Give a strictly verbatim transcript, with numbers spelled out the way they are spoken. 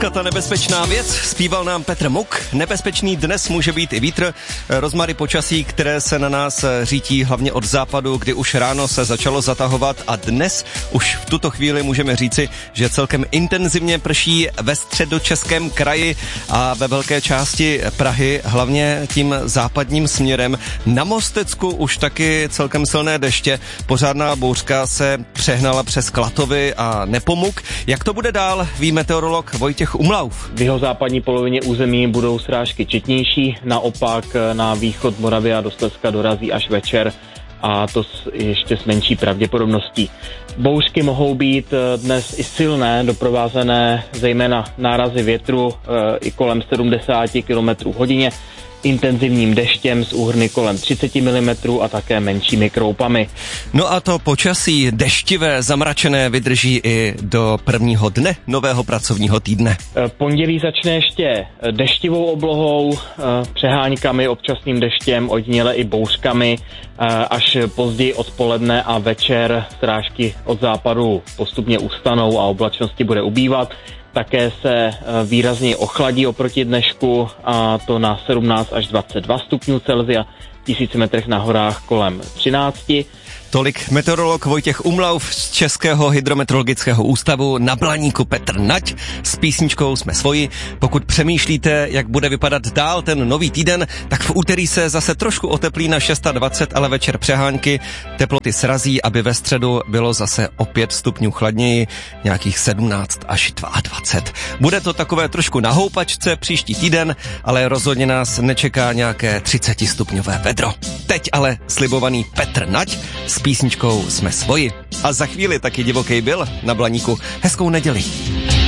dneska ta nebezpečná věc, zpíval nám Petr Muk. Nebezpečný dnes může být i vítr, rozmary počasí, které se na nás řítí hlavně od západu, kdy už ráno se začalo zatahovat a dnes už v tuto chvíli můžeme říci, že celkem intenzivně prší ve středočeském kraji a ve velké části Prahy, hlavně tím západním směrem. Na Mostecku už taky celkem silné deště, pořádná bouřka se přehnala přes Klatovy a Nepomuk. Jak to bude dál, ví meteorolog Vojtěch Umlauf. V jihozápadní polovině území budou srážky četnější, naopak na východ Moravy a do Slezska dorazí až večer a to ještě s menší pravděpodobností. Bouřky mohou být dnes i silné, doprovázené zejména nárazy větru i kolem sedmdesát kilometrů v hodině, intenzivním deštěm z úhrny kolem třicet milimetrů a také menšími kroupami. No a to počasí deštivé, zamračené vydrží i do prvního dne nového pracovního týdne. Pondělí začne ještě deštivou oblohou, přeháňkami, občasným deštěm, ojediněle i bouřkami, až později odpoledne a večer srážky od západu postupně ustanou a oblačnosti bude ubývat. Také se výrazně ochladí oproti dnešku a to na sedmnáct až dvacet dva stupňů Celsia, v tisíci metrech na horách kolem třináct. Tolik meteorolog Vojtěch Umlauf z Českého hydrometeorologického ústavu, na Blaníku Petr Nať s písničkou Jsme svoji. Pokud přemýšlíte, jak bude vypadat dál ten nový týden, tak v úterý se zase trošku oteplí na dvacet šest, ale večer přehánky, teploty srazí, aby ve středu bylo zase o pět stupňů chladněji, nějakých sedmnáct až dvacet dva. Bude to takové trošku na houpačce příští týden, ale rozhodně nás nečeká nějaké třicetistupňové vedro. Teď ale slibovaný Petr Nať s písničkou Jsme svoji. A za chvíli taky Divokej Bill na Blaníku. Hezkou neděli.